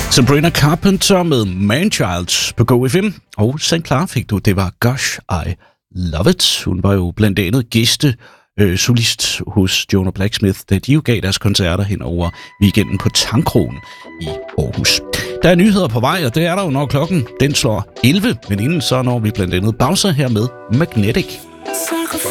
Sabrina Carpenter med Manchild på GoFM. Og St. Clara fik du, det var Gosh, I Love It. Hun var jo blandt andet gæste solist hos Jonah Blacksmith, da de jo gav deres koncerter hen over weekenden på Tangkrogen i Aarhus. Der er nyheder på vej, og det er der jo, når klokken den slår 11. Men inden så når vi blandt andet Bowser her med Magnetic.